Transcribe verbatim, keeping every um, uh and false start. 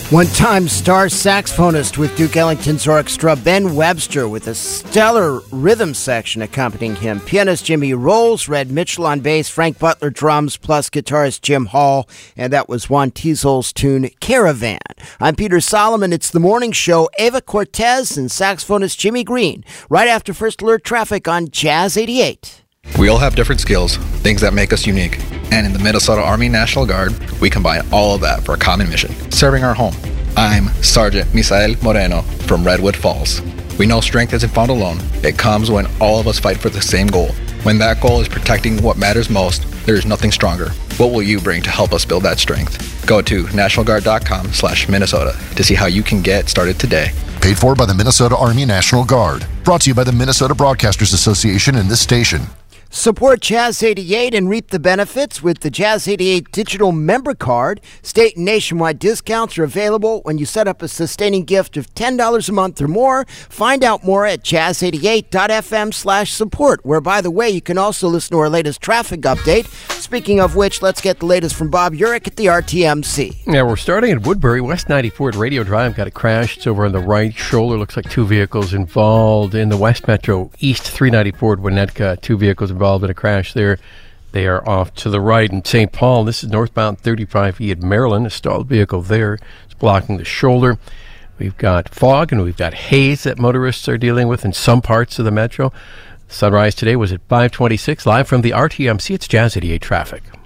One-time star saxophonist with Duke Ellington's orchestra, Ben Webster, with a stellar rhythm section accompanying him. Pianist Jimmy Rolls, Red Mitchell on bass, Frank Butler drums, plus guitarist Jim Hall, and that was Juan Tiesel's tune, Caravan. I'm Peter Solomon. It's the morning show. Ava Cortez and saxophonist Jimmy Green, right after First Alert Traffic on Jazz eighty-eight. We all have different skills, things that make us unique. And in the Minnesota Army National Guard, we combine all of that for a common mission, serving our home. I'm Sergeant Misael Moreno from Redwood Falls. We know strength isn't found alone. It comes when all of us fight for the same goal. When that goal is protecting what matters most, there is nothing stronger. What will you bring to help us build that strength? Go to national guard dot com slash Minnesota to see how you can get started today. Paid for by the Minnesota Army National Guard. Brought to you by the Minnesota Broadcasters Association and this station. Support Jazz eighty-eight and reap the benefits with the Jazz eighty-eight digital member card. State and nationwide discounts are available when you set up a sustaining gift of ten dollars a month or more. Find out more at jazz eighty-eight dot f m slash support, where, by the way, you can also listen to our latest traffic update. Speaking of which, let's get the latest from Bob Urich at the R T M C. Yeah, we're starting at Woodbury, West ninety-four at Radio Drive. Got a crash. It's over on the right shoulder. Looks like two vehicles involved. In the West Metro, East three ninety-four at Winnetka, two vehicles involved in a crash there. They are off to the right. In Saint Paul, this is northbound thirty-five E at Maryland. A stalled vehicle there. It's blocking the shoulder. We've got fog and we've got haze that motorists are dealing with in some parts of the metro. Sunrise today was at five twenty-six. Live from the R T M C, it's Jazz eighty-eight traffic.